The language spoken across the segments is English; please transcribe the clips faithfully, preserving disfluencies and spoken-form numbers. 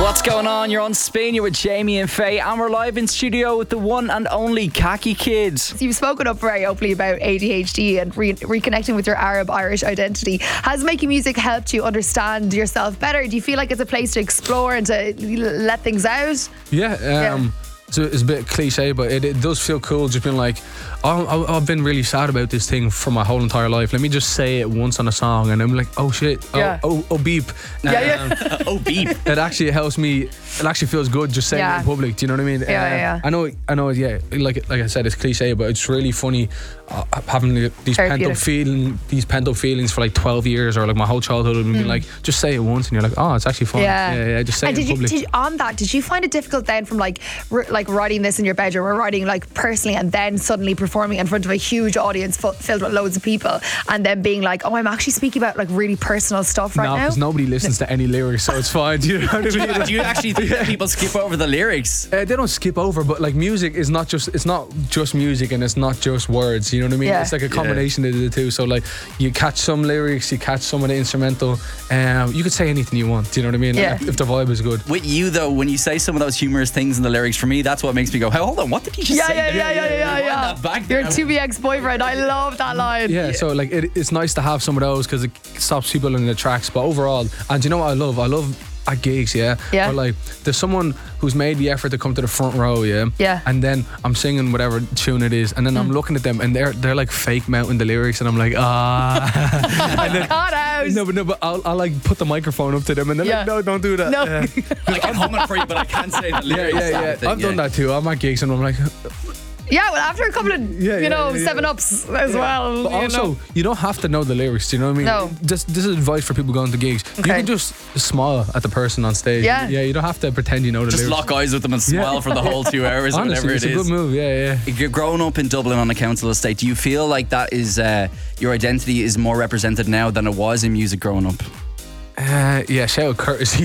What's going on? You're on Spin. You're with Jamie and Faye, and we're live in studio with the one and only Khaki Kids. You've spoken up very openly about A D H D and re- reconnecting with your Arab-Irish identity. Has making music helped you understand yourself better? Do you feel like it's a place to explore and to let things out? Yeah, um, yeah. So it's a bit cliche, but it, it does feel cool just being like, oh, I've been really sad about this thing for my whole entire life. Let me just say it once on a song, and I'm like, oh shit, oh, yeah. oh, oh beep. Yeah, yeah. Um, oh beep. It actually helps me. It actually feels good just saying yeah. it in public. Do you know what I mean? Yeah, uh, yeah, yeah. I know, I know. Yeah, like like I said, it's cliche, but it's really funny uh, having these pent up feeling, these pent up feelings for like twelve years or like my whole childhood, and mm. being like, just say it once, and you're like, oh, it's actually fun. Yeah, yeah, yeah just say and it did in public. You, did, on that, did you find it difficult then from like r- like writing this in your bedroom or writing like personally, and then suddenly performing in front of a huge audience f- filled with loads of people, and then being like, oh, I'm actually speaking about like really personal stuff right no, now? No, because nobody listens to any lyrics, so it's fine. Do you know what I mean? Do you actually think that people skip over the lyrics? Uh, they don't skip over, but like music is not just it's not just music, and it's not just words. You know what I mean? Yeah. It's like a combination yeah. of the two. So like you catch some lyrics, you catch some of the instrumental. Um, you could say anything you want. Do you know what I mean? Yeah. Like, if the vibe is good. With you though, when you say some of those humorous things in the lyrics, for me, that's what makes me go, hey, hold on, what did he just yeah, say? Yeah, yeah, yeah, yeah, yeah, yeah. Back Your to be ex-boyfriend. I love that line. Yeah, yeah. So like it, it's nice to have some of those because it stops people in the tracks. But overall, and you know what I love? I love at gigs, yeah. Yeah. Or like there's someone who's made the effort to come to the front row, yeah. Yeah. And then I'm singing whatever tune it is, and then mm. I'm looking at them, and they're they're like fake mouthing the lyrics, and I'm like, ah. I then, got out. No, but no, but I'll, I'll like put the microphone up to them, and they're yeah. like, no, don't do that. No. Yeah. I can hum it for you, but I can't say the lyrics. Yeah, yeah, yeah. Thing, I've yeah. done that too. I'm at gigs, and I'm like. Yeah, well, after a couple of, yeah, you know, yeah, yeah, seven ups as yeah. well. But you also, know. you don't have to know the lyrics. Do you know what I mean? No. This, this is advice for people going to gigs. Okay. You can just smile at the person on stage. Yeah. Yeah, you don't have to pretend you know the just lyrics. Just lock eyes with them and smile yeah. for the whole two hours Honestly, or whatever it is. It's a good move, yeah, yeah. You're growing up in Dublin on a council estate. Do you feel like that is, uh, your identity is more represented now than it was in music growing up? Uh, yeah, shout out Courtesy.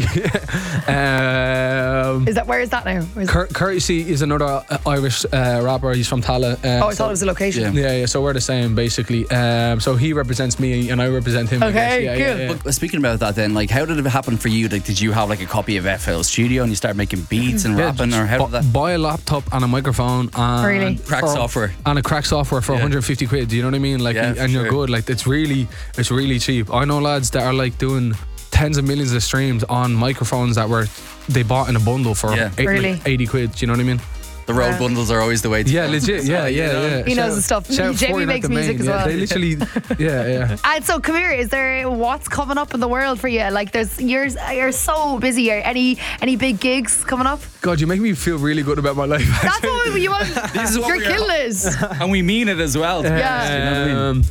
um, is that where is that now? Is Cur- Courtesy is another uh, Irish uh, rapper. He's from Tala. Uh, oh, I so, thought it was a location. Yeah. yeah, yeah. So we're the same basically. Um, so he represents me and I represent him. Okay, yeah, good. Yeah, yeah. But speaking about that, then, like, how did it happen for you? Like, did you have like a copy of F L Studio and you start making beats and yeah, rapping, or how bu- did that? Buy a laptop and a microphone and really? crack for, software and a crack software for yeah. one hundred fifty quid. Do you know what I mean? Like, yeah, and you're sure. good. Like, it's really, it's really cheap. I know lads that are like doing tens of millions of streams on microphones that were they bought in a bundle for yeah. eight, really? like eighty quid. Do you know what I mean? The road yeah. bundles are always the way to yeah go. legit yeah yeah yeah he knows the stuff. Jamie makes music as well. They literally yeah yeah and so come here, is there what's coming up in the world for you? Like there's you're, you're so busy here. Any any big gigs coming up? God, you make me feel really good about my life. That's what we, you want. This is what you're killing it. And we mean it as well. Yeah, yeah. You know what I mean?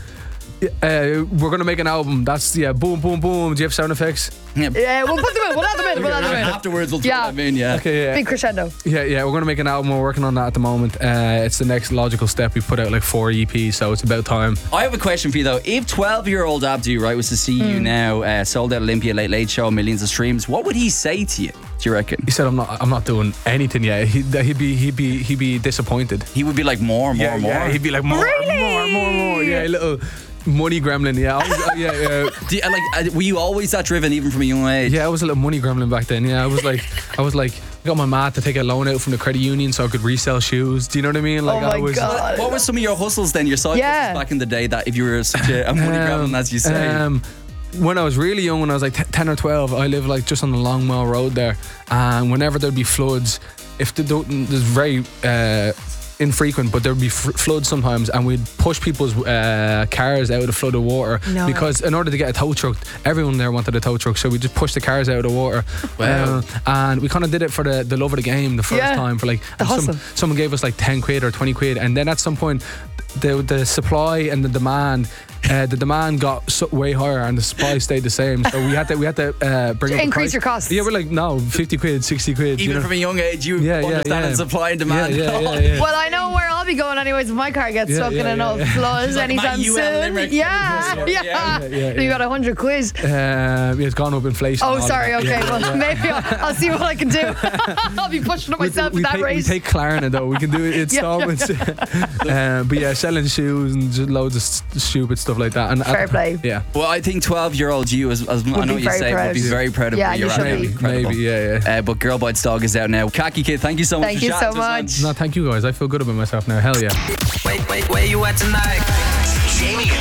Uh, we're gonna make an album. That's yeah, boom, boom, boom. Do you have sound effects? Yeah, yeah we'll put them in. We'll add them in. We'll add them in. Afterwards, we'll yeah. throw them in. Yeah. Okay. Yeah. Big crescendo. Yeah, yeah. We're gonna make an album. We're working on that at the moment. Uh, it's the next logical step. We put out like four E Ps, so it's about time. I have a question for you though. If twelve-year-old Abdu, right, was to see mm. you now, uh, sold out Olympia, Late Late Show, millions of streams, what would he say to you? Do you reckon? He said, "I'm not. I'm not doing anything yet." He'd, he'd be. He'd be. He'd be disappointed. He would be like more, more, yeah, more. Yeah, he'd be like more, really? more, more, more. Yeah, a little. Money gremlin, yeah, I was, uh, yeah, yeah. Do you, like, uh, were you always that driven, even from a young age? Yeah, I was a little money gremlin back then. Yeah, I was like, I was like, I got my mat to take a loan out from the credit union so I could resell shoes. Do you know what I mean? Like, oh my I was. God. What were some of your hustles then? Your side yeah. hustles back in the day? That if you were such a, a money um, gremlin, as you say. Um, when I was really young, when I was like t- ten or twelve, I lived like just on the Long Mile Road there, and whenever there'd be floods, if the there's very. Uh, infrequent, but there'd be f- floods sometimes, and we'd push people's uh, cars out of the flood of water no. because in order to get a tow truck, everyone there wanted a tow truck, so we just pushed the cars out of the water. Wow. Uh, and we kind of did it for the, the love of the game the first yeah. time for like some, someone gave us like ten quid or twenty quid, and then at some point the the supply and the demand Uh, the demand got so way higher and the supply stayed the same, so we had to we had to uh, bring to up increase the price. your costs. Yeah, we're like no, fifty quid, sixty quid. Even you know? from a young age, you yeah, understand yeah, yeah. supply and demand. Yeah, yeah, yeah, yeah. Well, I know where I'll be going anyways if my car gets Yeah, stuck yeah, in yeah, enough yeah. floods Like anytime my U L soon. Limerick. Yeah, yeah. Yeah, yeah. yeah, yeah, You got a hundred quiz. Uh, yeah, it's gone up inflation. Oh, and all sorry. that. Okay, Yeah, well, yeah. maybe I'll, I'll see what I can do. I'll be pushing it myself we, we at that take, rate. We take Klarna though. We can do it in Yeah, yeah, installments. um, but yeah, selling shoes and just loads of st- stupid stuff like that. And Fair at- play. Yeah. Well, I think twelve-year-old you, as, as I know be what you very say, would proud. be very proud of Yeah, where you you're should at. be. Incredible. Maybe, yeah, yeah. Uh, but Girl Bites Dog is out now. Khaki Kid, thank you so much Thank for you chatting so to us, man. much. No, thank you guys. I feel good about myself now. Hell yeah. Wait, wait, where you at tonight? Jamie